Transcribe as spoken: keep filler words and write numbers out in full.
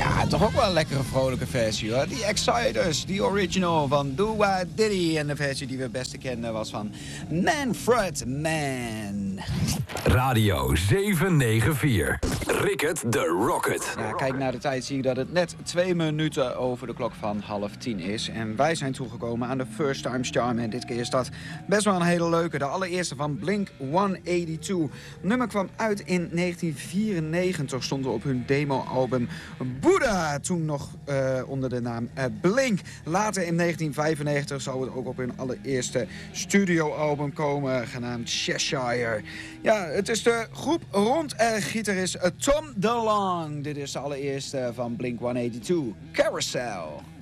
Ja, toch ook wel een lekkere vrolijke versie hoor. Die Exciters, die original van Do Wah Diddy. En de versie die we het beste kenden was van Manfred Mann. Radio zeven negen vier. Rickert de Rocket. Ja, kijk naar de tijd, zie ik dat het net twee minuten over de klok van half tien is. En wij zijn toegekomen aan de First Time Charm. En dit keer is dat best wel een hele leuke. De allereerste van Blink honderdtweeënnegentig. Het nummer kwam uit in negentien vierennegentig. Stond er op hun demo-album Buddha. Toen nog uh, onder de naam uh, Blink. Later in negentien vijfennegentig zou het ook op hun allereerste studioalbum komen. Genaamd Cheshire. Ja, het is de groep rond uh, gitarist uh, Tom DeLonge. Dit is de allereerste van Blink honderdtweeënnegentig. Carousel.